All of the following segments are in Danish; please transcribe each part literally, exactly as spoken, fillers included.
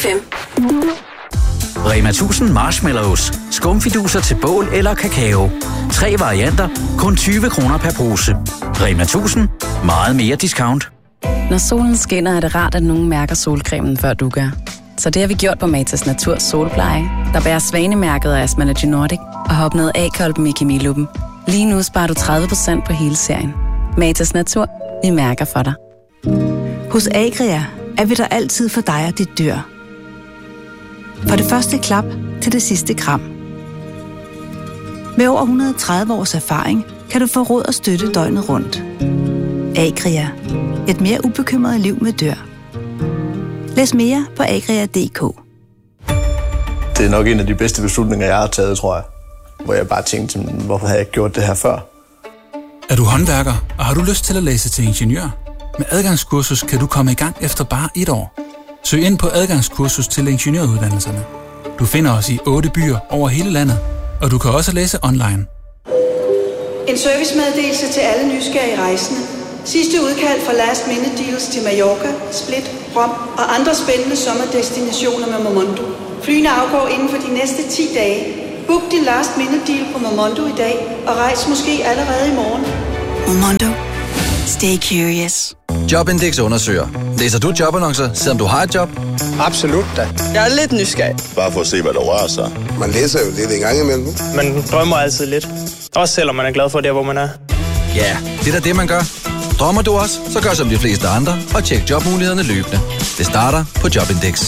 fem. Rema tusind marshmallows. Skumfiduser til bål eller kakao. Tre varianter, kun tyve kroner per pose. Rema tusind. Meget mere discount. Når solen skinner, er det rart, at nogen mærker solcremen, før du gør. Så det har vi gjort på Matas Natur Solpleje, der bærer svanemærket af Asmalogy Nordic og har opnået A-kolben i kemiluppen. Lige nu sparer du tredive procent på hele serien. Matas Natur. Vi mærker for dig. Hos Agria er vi der altid for dig og dit dyr. Fra det første klap til det sidste kram. Med over et hundrede og tredive års erfaring kan du få råd og støtte døgnet rundt. Agria. Et mere ubekymret liv med dyr. Læs mere på agria punktum d k. Det er nok en af de bedste beslutninger, jeg har taget, tror jeg. Hvor jeg bare tænkte, hvorfor har jeg ikke gjort det her før? Er du håndværker, og har du lyst til at læse til ingeniør? Med adgangskursus kan du komme i gang efter bare et år. Søg ind på adgangskursus til ingeniøruddannelserne. Du finder os i otte byer over hele landet, og du kan også læse online. En servicemeddelelse til alle nysgerrige rejsende. Sidste udkald fra Last Minute Deals til Mallorca, Split, Rom og andre spændende sommerdestinationer med Momondo. Flyene afgår inden for de næste ti dage. Book din Last Minute Deal på Momondo i dag og rejs måske allerede i morgen. Momondo. Stay curious. Jobindex undersøger. Læser du jobannoncer, selvom du har et job? Absolut da. Jeg er lidt nysgerrig. Bare for at se, hvad der rører sig. Man læser jo lidt en gang imellem. Man drømmer altid lidt. Også selvom man er glad for det, hvor man er. Ja, det er da det, man gør. Drømmer du også, så gør som de fleste andre og tjek jobmulighederne løbende. Det starter på Jobindex.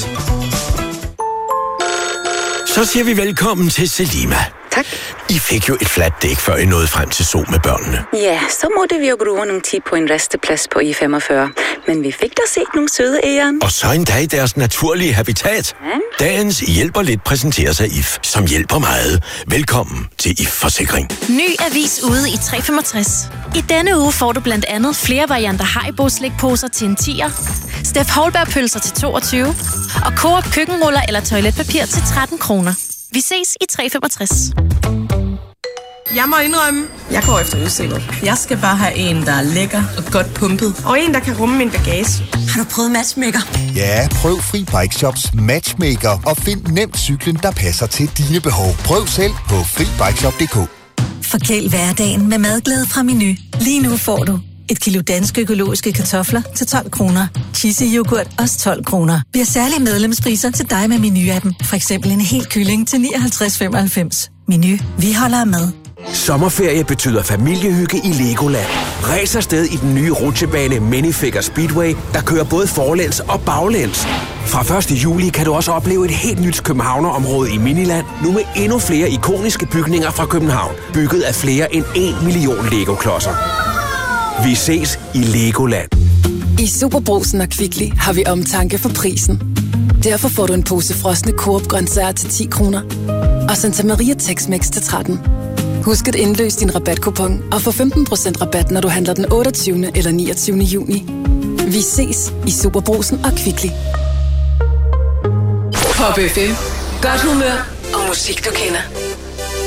Så siger vi velkommen til Selima. Tak. I fik jo et fladt dæk, før I nåede frem til Zoo med børnene. Ja, så måtte vi jo bruge nogle tid på en resteplads på I femogfyrre. Men vi fik da set nogle søde æren. Og så endda i deres naturlige habitat. Ja. Dagens hjælper lidt præsenterer sig I F, som hjælper meget. Velkommen til I F Forsikring. Ny avis ude i tre femogtres. I denne uge får du blandt andet flere varianter Haribo slikposer til en tier, Steff Holberg pølser til toogtyve og Coop køkkenruller eller toiletpapir til tretten kroner. Vi ses i tre femogtres. Jeg må indrømme, jeg går efter udseende. Jeg skal bare have en, der er lækker og godt pumpet. Og en, der kan rumme min bagage. Har du prøvet Matchmaker? Ja, prøv Fri Bike Shops Matchmaker og find nemt cyklen, der passer til dine behov. Prøv selv på fri bike shop punktum d k. Forkæl hverdagen med madglæde fra Meny. Lige nu får du et kilo danske økologiske kartofler til tolv kroner. Cheesy yoghurt også tolv kroner. Vi har særlige medlemspriser til dig med Meny-appen. For eksempel en hel kylling til nioghalvtreds femoghalvfems. Meny. Vi holder med. Sommerferie betyder familiehygge i Legoland. Ræs afsted i den nye rutsjebane Minifigure Speedway, der kører både forlæns og baglæns. Fra første juli kan du også opleve et helt nyt københavnerområde i Miniland, nu med endnu flere ikoniske bygninger fra København, bygget af flere end en million Lego-klodser. Vi ses i Legoland. I Superbrugsen og Kvickly har vi omtanke for prisen. Derfor får du en pose frosne Coop grøntsager til ti kroner og Santa Maria Tex-Mex til tretten. Husk at indløse din rabatkupon og få femten procent rabat, når du handler den otteogtyvende eller niogtyvende juni. Vi ses i Superbrugsen og Kvickly. Pop F M. Godt humør og musik, du kender.